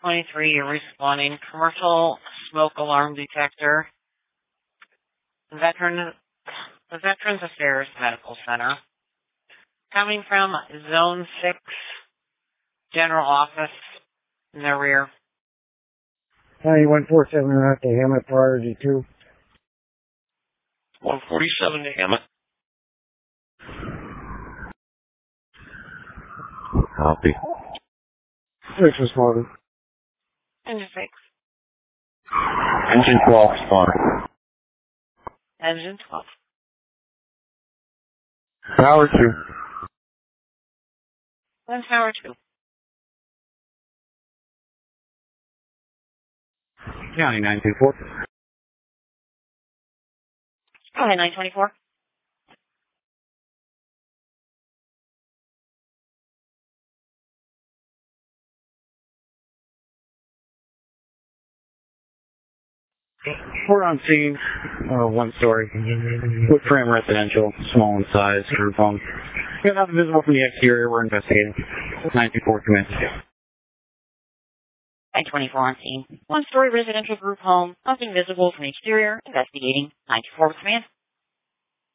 923, you're responding. Commercial smoke alarm detector. The Veterans Affairs Medical Center. Coming from Zone 6, General Office, in the rear. 9147 out to Hammett, priority 2. 147 to Hammett. Copy. 6 responding. Engine 6. Engine 12 responding. Engine 12. Tower 2. One Tower 2. County 924. Go ahead, 924. We're on scene, one story, wood frame residential, small in size, group home. We have nothing visible from the exterior, we're investigating. 924 command. 924 on scene. One-story residential group home, nothing visible from the exterior, investigating. 924 command.